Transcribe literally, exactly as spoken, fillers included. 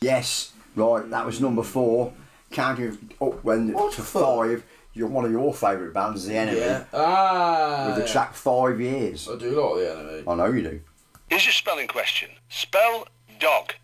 Yes, right, that was number four. Counting up when What to the- five, you're one of your favourite bands, The Enemy, Yeah. Ah. with the track Five Years. I do like The Enemy. I know you do. Here's your spelling question. Spell dog.